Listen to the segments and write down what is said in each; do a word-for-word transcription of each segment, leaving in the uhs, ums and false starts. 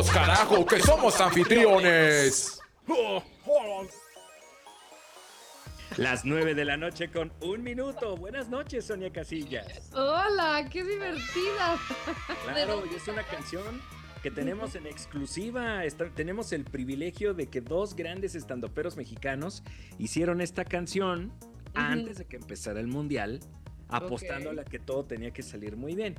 Empecemos, carajo, que somos anfitriones. Las nueve de la noche con un minuto. Buenas noches, Sonia Casillas. Hola, qué divertida. Claro, y es una canción que tenemos en exclusiva. Está- tenemos el privilegio de que dos grandes estandoperos mexicanos hicieron esta canción antes de que empezara el mundial, apostando Ok. a la que todo tenía que salir muy bien.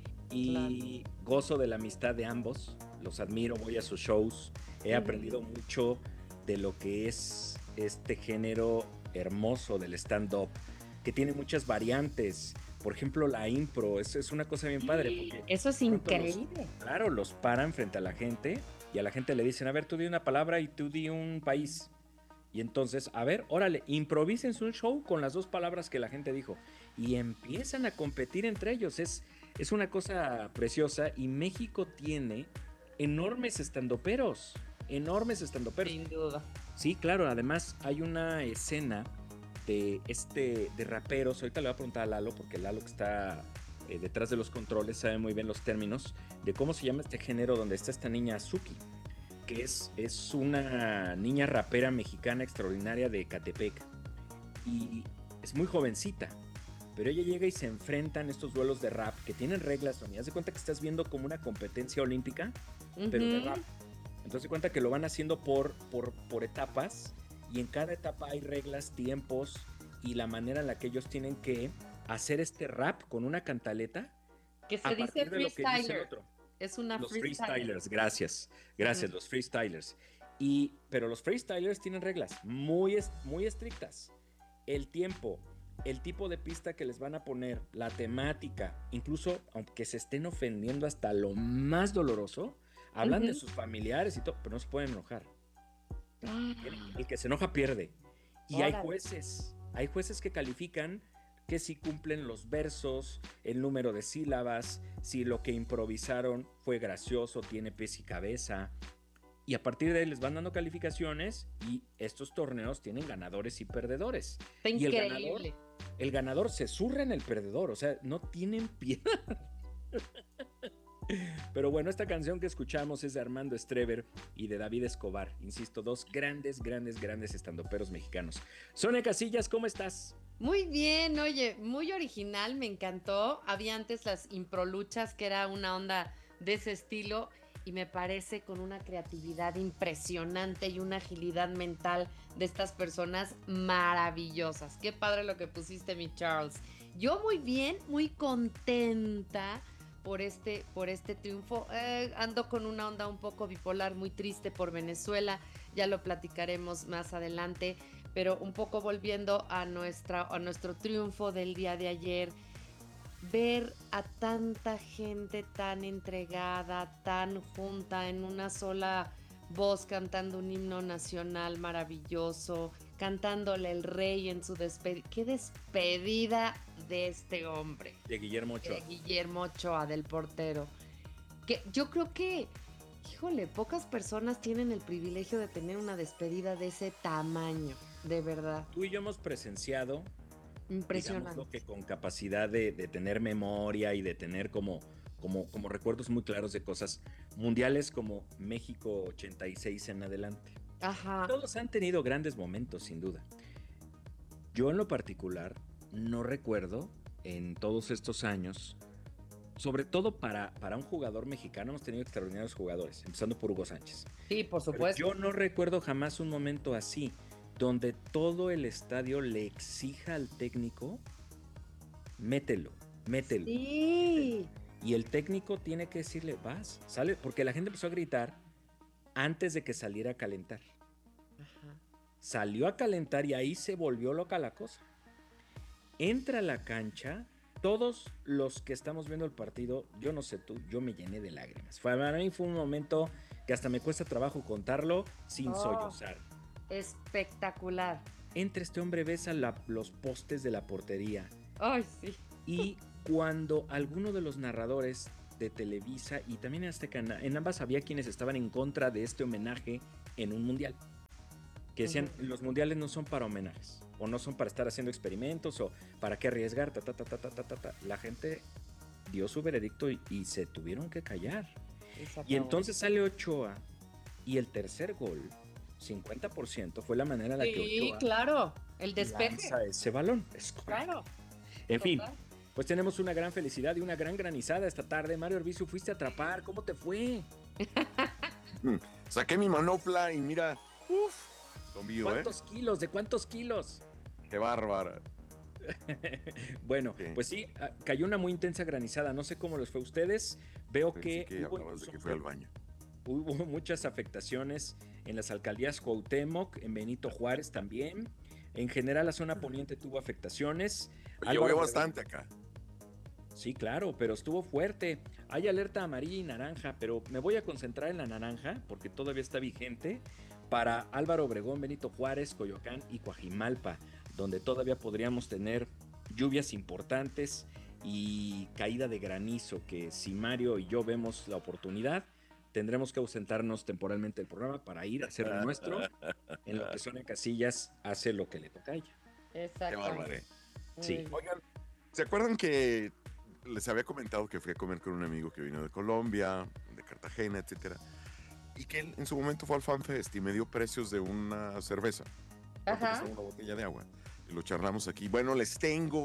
Y gozo de la amistad de ambos. Los admiro, voy a sus shows. He Ujú. aprendido mucho de lo que es este género hermoso del stand-up, que tiene muchas variantes. Por ejemplo, la impro, es, es una cosa bien padre. Porque Eso es pronto los- increíble. claro, los paran frente a la gente y a la gente le dicen, a ver, tú di una palabra y tú di un país. Y entonces, a ver, órale, improvisen un show con las dos palabras que la gente dijo. Y empiezan a competir entre ellos. Es, es una cosa preciosa y México tiene enormes estandoperos. Enormes estandoperos. Sin duda. Sí, claro, además hay una escena de este de raperos. Ahorita le voy a preguntar a Lalo, porque Lalo que está eh, detrás de los controles sabe muy bien los términos de cómo se llama este género donde está esta niña Azuki, que es, es una niña rapera mexicana extraordinaria de Catepec. Y es muy jovencita, pero ella llega y se enfrenta en estos duelos de rap que tienen reglas, Sonia. Haz de cuenta que estás viendo como una competencia olímpica, pero de Ujú. rap. Entonces cuenta que lo van haciendo por, por, por etapas y en cada etapa hay reglas, tiempos y la manera en la que ellos tienen que hacer este rap con una cantaleta Que a se dice partir de lo que dice el freestyler. otro. Es una Los freestyler. freestylers, gracias, gracias, Ujú. los freestylers. Y, pero los freestylers tienen reglas muy, es- muy estrictas. El tiempo, el tipo de pista que les van a poner, la temática, incluso aunque se estén ofendiendo hasta lo más doloroso, hablan de Ujú. sus familiares y todo, pero no se pueden enojar. Ah, El que se enoja pierde. Y hay Órale. jueces, hay jueces que califican que si cumplen los versos, el número de sílabas, si lo que improvisaron fue gracioso, tiene pies y cabeza. Y a partir de ahí les van dando calificaciones y estos torneos tienen ganadores y perdedores. Está Y el ganador, increíble. el ganador se zurra en el perdedor, o sea, no tienen piedad. Pero bueno, esta canción que escuchamos es de Armando Estrever y de David Escobar. Insisto, dos grandes, grandes, grandes estandoperos mexicanos. Sonia Casillas, ¿cómo estás? Muy bien, oye, muy original, me encantó. Había antes las improluchas, que era una onda de ese estilo, y me parece con una creatividad impresionante y una agilidad mental de estas personas maravillosas. Qué padre lo que pusiste, mi Charles. Yo muy bien, muy contenta por este, por este triunfo. Eh, ando con una onda un poco bipolar, muy triste por Venezuela, ya lo platicaremos más adelante, pero un poco volviendo a, nuestra, a nuestro triunfo del día de ayer, ver a tanta gente tan entregada, tan junta en una sola voz cantando un himno nacional maravilloso, cantándole el rey en su despedida. ¡Qué despedida de este hombre! De Guillermo Ochoa. De Guillermo Ochoa, del portero. Que yo creo que, híjole, pocas personas tienen el privilegio de tener una despedida de ese tamaño, de verdad. Tú y yo hemos presenciado, Impresionante. digámoslo, que con capacidad de, de tener memoria y de tener como, como, como recuerdos muy claros de cosas mundiales como México ochenta y seis en adelante. Ajá. Todos han tenido grandes momentos, sin duda. Yo en lo particular no recuerdo en todos estos años, sobre todo para, para un jugador mexicano, hemos tenido extraordinarios jugadores, empezando por Hugo Sánchez. Sí, por Pero supuesto. yo no recuerdo jamás un momento así, donde todo el estadio le exija al técnico, mételo, mételo. Sí. Y el técnico tiene que decirle, vas, sale, porque la gente empezó a gritar antes de que saliera a calentar. Ajá. Salió a calentar y ahí se volvió loca la cosa. Entra a la cancha, todos los que estamos viendo el partido, yo no sé tú, yo me llené de lágrimas. Fue, para mí fue un momento que hasta me cuesta trabajo contarlo sin Oh. sollozar. Espectacular. Entra este hombre, besa la, los postes de la portería Ay, sí. y cuando alguno de los narradores de Televisa y también en Azteca, en ambas había quienes estaban en contra de este homenaje en un mundial, que decían, Ujú. los mundiales no son para homenajes, o no son para estar haciendo experimentos, o para qué arriesgar, ta, ta, ta, ta, ta, ta, ta. La gente dio su veredicto y, y se tuvieron que callar. Y se Y acabó. entonces sale Ochoa y el tercer gol, cincuenta por ciento, fue la manera en la que Sí, Ochoa claro. El despeje. lanza ese balón. Es correcto. Claro. En fin, Total. pues tenemos una gran felicidad y una gran granizada esta tarde. Mario Arbizu, fuiste a atrapar, ¿cómo te fue? Mm, Saqué mi manopla y mira, uff, conmigo, ¿eh? ¿Cuántos kilos? ¿De cuántos kilos? Qué bárbara. Bueno, Sí. pues sí, ah, cayó una muy intensa granizada. No sé cómo les fue a ustedes. Veo Pensé que, que hubo, hablabas de que incluso- fue al baño. hubo muchas afectaciones en las alcaldías Cuauhtémoc, en Benito Juárez también. En general, la zona poniente tuvo afectaciones. Llovió Álvaro Obregón- bastante acá. Sí, claro, pero estuvo fuerte. Hay alerta amarilla y naranja, pero me voy a concentrar en la naranja porque todavía está vigente para Álvaro Obregón, Benito Juárez, Coyoacán y Coajimalpa, donde todavía podríamos tener lluvias importantes y caída de granizo, que si Mario y yo vemos la oportunidad, tendremos que ausentarnos temporalmente del programa para ir a hacer lo nuestro. En lo que Sonia Casillas hace lo que le toca a ella. Qué Exacto. bárbaro. eh. Sí. Oigan, ¿se acuerdan que les había comentado que fui a comer con un amigo que vino de Colombia, de Cartagena, etcétera? Y que él en su momento fue al FanFest y me dio precios de una cerveza. ¿Cuánto Ajá. costaba una botella de agua? Y lo charlamos aquí. Bueno, les tengo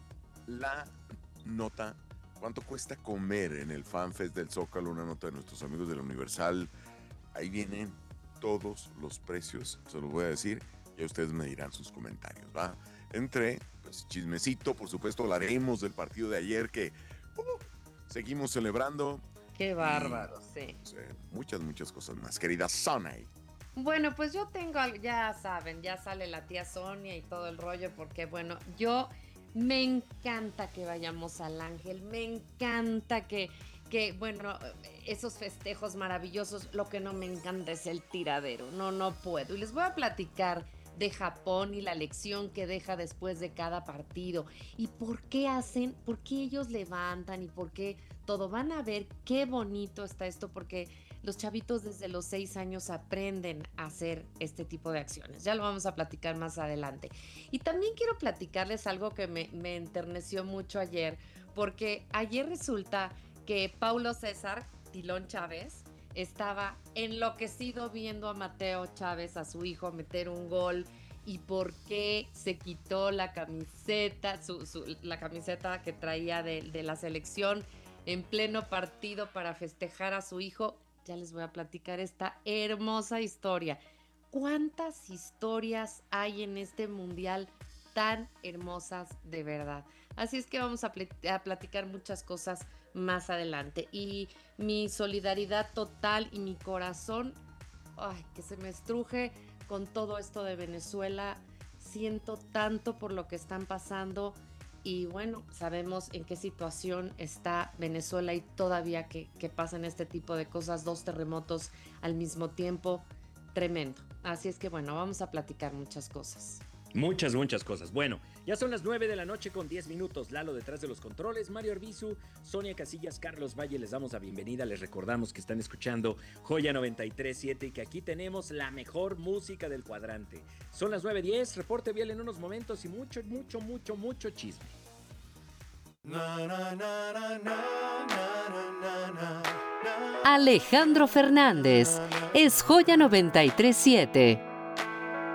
la nota. ¿Cuánto cuesta comer en el FanFest del Zócalo? Una nota de nuestros amigos de la Universal. Ahí vienen todos los precios, se los voy a decir, y ustedes me dirán sus comentarios, ¿va? Entre, pues, chismecito, por supuesto, hablaremos del partido de ayer que uh, seguimos celebrando. Qué bárbaro, sí. Pues, eh, muchas, muchas cosas más, querida Sonay. Bueno, pues yo tengo, al- ya saben, ya sale la tía Sonia y todo el rollo, porque bueno, yo me encanta que vayamos al Ángel, me encanta que, que, bueno, esos festejos maravillosos, lo que no me encanta es el tiradero, no, no puedo. Y les voy a platicar de Japón y la lección que deja después de cada partido y por qué hacen, por qué ellos levantan y por qué todo. Van a ver qué bonito está esto, porque los chavitos desde los seis años aprenden a hacer este tipo de acciones. Ya lo vamos a platicar más adelante. Y también quiero platicarles algo que me, me enterneció mucho ayer, porque ayer resulta que Paulo César Tilón Chávez estaba enloquecido viendo a Mateo Chávez, a su hijo, meter un gol. Y por qué se quitó la camiseta, su, su, la camiseta que traía de, de la selección en pleno partido para festejar a su hijo. Ya les voy a platicar esta hermosa historia. ¿Cuántas historias hay en este mundial tan hermosas de verdad? Así es que vamos a, pl- a platicar muchas cosas más adelante. Y mi solidaridad total y mi corazón, ay, que se me estruje con todo esto de Venezuela. Siento tanto por lo que están pasando. Y bueno, sabemos en qué situación está Venezuela y todavía que, que pasan este tipo de cosas, dos terremotos al mismo tiempo, tremendo. Así es que bueno, vamos a platicar muchas cosas. Muchas, muchas cosas. Bueno, ya son las nueve de la noche con diez minutos. Lalo detrás de los controles, Mario Arbizu, Sonia Casillas, Carlos Valle, les damos la bienvenida. Les recordamos que están escuchando Joya noventa y tres punto siete y que aquí tenemos la mejor música del cuadrante. Son las nueve diez, reporte vial en unos momentos y mucho, mucho, mucho, mucho chisme. Alejandro Fernández es Joya noventa y tres punto siete.